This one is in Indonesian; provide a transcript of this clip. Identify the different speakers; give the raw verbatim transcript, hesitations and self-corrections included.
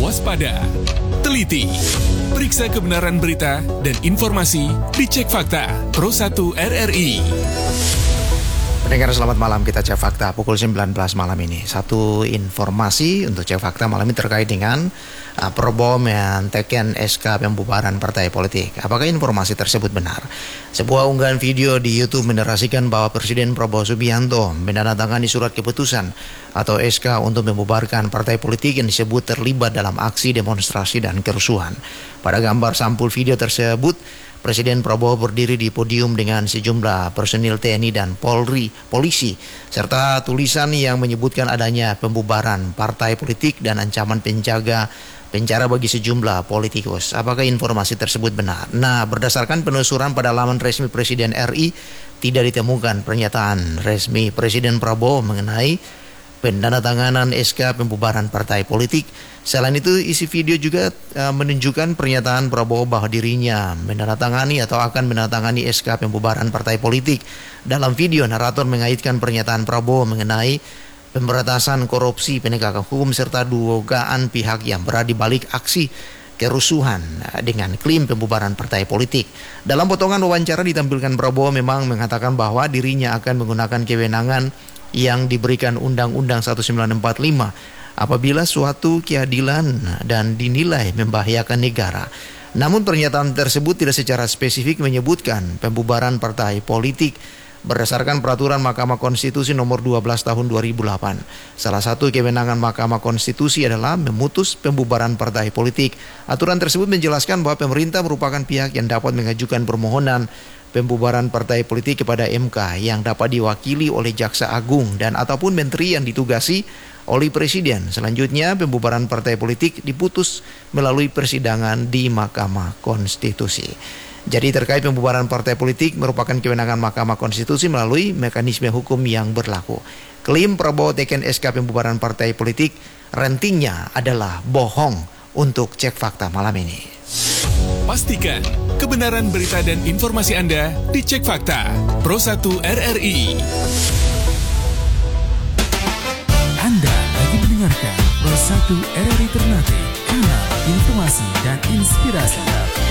Speaker 1: waspada, teliti, periksa kebenaran berita dan informasi di Cek Fakta Pro satu R R I.
Speaker 2: Pendengar selamat malam, kita cek fakta pukul sembilan belas malam ini. Satu informasi untuk cek fakta malam ini terkait dengan uh, Prabowo mentekan S K pembubaran partai politik. Apakah informasi tersebut benar? Sebuah unggahan video di YouTube menarasikan bahwa Presiden Prabowo Subianto menandatangani surat keputusan atau S K untuk membubarkan partai politik yang disebut terlibat dalam aksi demonstrasi dan kerusuhan. Pada gambar sampul video tersebut, Presiden Prabowo berdiri di podium dengan sejumlah personil T N I dan Polri, polisi, serta tulisan yang menyebutkan adanya pembubaran partai politik dan ancaman penjaga penjara bagi sejumlah politikus. Apakah informasi tersebut benar? Nah, berdasarkan penelusuran pada laman resmi Presiden R I, tidak ditemukan pernyataan resmi Presiden Prabowo mengenai pendandatanganan S K pembubaran partai politik. Selain itu, isi video juga uh, menunjukkan pernyataan Prabowo bahwa dirinya menandatangani atau akan menandatangani S K pembubaran partai politik. Dalam video, narator mengaitkan pernyataan Prabowo mengenai pemberantasan korupsi, penegakan hukum, serta dugaan pihak yang berada di balik aksi kerusuhan dengan klaim pembubaran partai politik. Dalam potongan wawancara ditampilkan Prabowo memang mengatakan bahwa dirinya akan menggunakan kewenangan yang diberikan Undang-Undang seribu sembilan ratus empat puluh lima apabila suatu keadilan dan dinilai membahayakan negara. Namun pernyataan tersebut tidak secara spesifik menyebutkan pembubaran partai politik berdasarkan peraturan Mahkamah Konstitusi nomor dua belas tahun dua ribu delapan. Salah satu kewenangan Mahkamah Konstitusi adalah memutus pembubaran partai politik. Aturan tersebut menjelaskan bahwa pemerintah merupakan pihak yang dapat mengajukan permohonan pembubaran partai politik kepada M K yang dapat diwakili oleh Jaksa Agung dan ataupun menteri yang ditugasi oleh Presiden. Selanjutnya, pembubaran partai politik diputus melalui persidangan di Mahkamah Konstitusi. Jadi terkait pembubaran partai politik merupakan kewenangan Mahkamah Konstitusi melalui mekanisme hukum yang berlaku. Klaim Prabowo teken S K pembubaran partai politik rentingnya adalah bohong untuk cek fakta malam ini.
Speaker 1: Pastikan kebenaran berita dan informasi Anda di Cek Fakta Pro satu R R I.
Speaker 3: Anda lagi mendengarkan Pro satu R R I Ternate, kanal informasi dan inspirasi.